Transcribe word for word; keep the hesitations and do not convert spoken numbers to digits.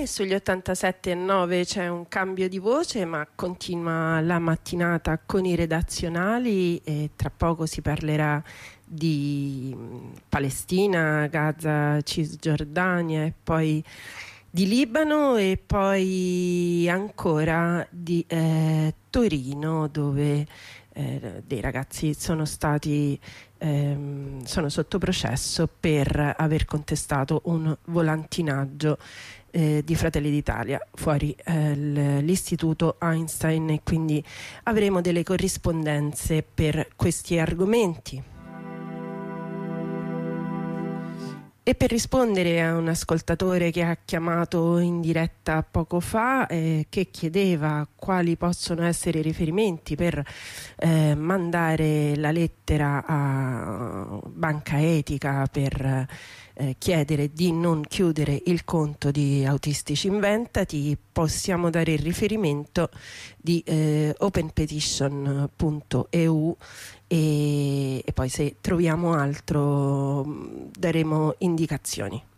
E sugli ottantasette e nove c'è un cambio di voce, ma continua la mattinata con i redazionali e tra poco si parlerà di Palestina, Gaza, Cisgiordania e poi di Libano e poi ancora di eh, Torino, dove eh, dei ragazzi sono stati ehm, sono sotto processo per aver contestato un volantinaggio eh, di Fratelli d'Italia fuori eh, l'istituto Einstein, e quindi avremo delle corrispondenze per questi argomenti. E per rispondere a un ascoltatore che ha chiamato in diretta poco fa, eh, che chiedeva quali possono essere i riferimenti per eh, mandare la lettera a Banca Etica per eh, chiedere di non chiudere il conto di Autistici Inventati, possiamo dare il riferimento di eh, open petition punto e u e, e poi se troviamo altro daremo indicazioni.